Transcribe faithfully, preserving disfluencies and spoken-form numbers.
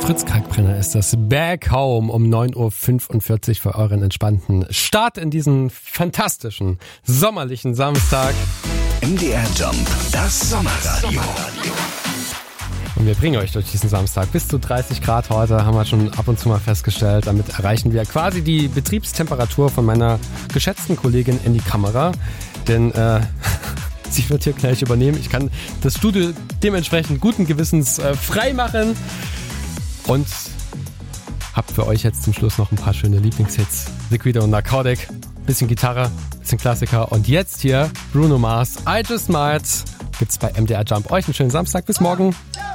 Fritz Kalkbrenner ist das. Back Home um neun Uhr fünfundvierzig für euren entspannten Start in diesen fantastischen, sommerlichen Samstag. M D R Jump, das Sommerradio. Und wir bringen euch durch diesen Samstag. Bis zu dreißig Grad heute haben wir schon ab und zu mal festgestellt. Damit erreichen wir quasi die Betriebstemperatur von meiner geschätzten Kollegin in die Kamera. Denn äh, sie wird hier gleich übernehmen. Ich kann das Studio dementsprechend guten Gewissens äh, frei machen. Und hab für euch jetzt zum Schluss noch ein paar schöne Lieblingshits. The Creator und Narcotic. Bisschen Gitarre, bisschen Klassiker. Und jetzt hier Bruno Mars, I Just Might. Gibt's bei M D R Jump. Euch einen schönen Samstag. Bis morgen.